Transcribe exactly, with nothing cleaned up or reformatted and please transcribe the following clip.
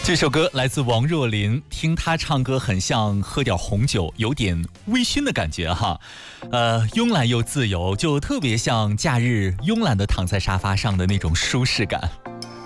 这首歌来自王若琳，听她唱歌很像喝点红酒，有点微醺的感觉哈。呃，慵懒又自由，就特别像假日慵懒的躺在沙发上的那种舒适感。